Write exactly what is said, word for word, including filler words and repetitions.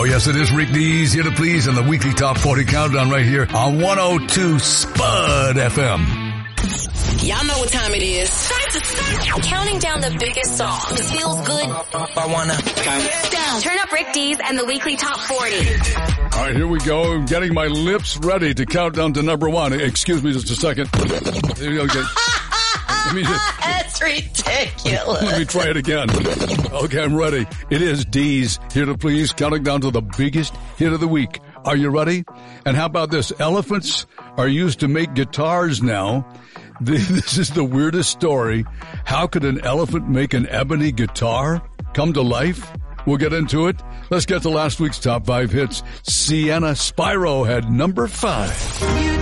Oh, yes, it is Rick Dees here to please in the weekly Top forty Countdown right here on one oh two Spud F M. Y'all know what time it is. Time to start counting down the biggest songs. Feels good. I wanna count Down. Turn up Rick Dees and the weekly Top forty. All right, here we go. Getting my lips ready to count down to number one. Excuse me just a second. Okay. Let me just, That's ridiculous. let me try it again. Okay, I'm ready. It is Dees here to please, counting down to the biggest hit of the week. Are you ready? And how about this? Elephants are used to make guitars now. This is the weirdest story. How could an elephant make an ebony guitar come to life? We'll get into it. Let's get to last week's top five hits. Sienna Spyro had number five.